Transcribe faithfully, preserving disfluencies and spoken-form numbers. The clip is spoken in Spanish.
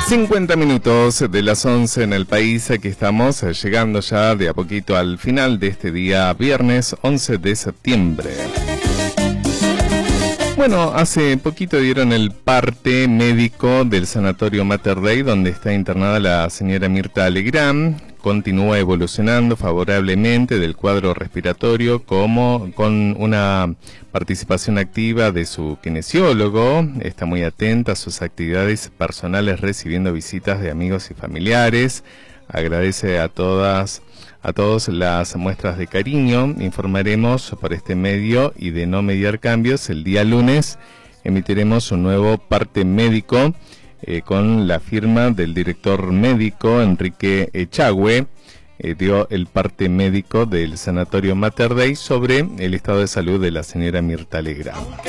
cincuenta minutos de las once en el país. Aquí estamos llegando ya de a poquito al final de este día viernes once de septiembre. Bueno, hace poquito dieron el parte médico del Sanatorio Mater Dei, donde está internada la señora Mirta Legrand. Continúa evolucionando favorablemente del cuadro respiratorio, como con una participación activa de su kinesiólogo. Está muy atenta a sus actividades personales, recibiendo visitas de amigos y familiares. Agradece a todas, a todos las muestras de cariño. Informaremos por este medio, y de no mediar cambios, el día lunes emitiremos un nuevo parte médico eh, con la firma del director médico Enrique Echagüe. Eh, dio el parte médico del Sanatorio Mater Dei sobre el estado de salud de la señora Mirta Legrand.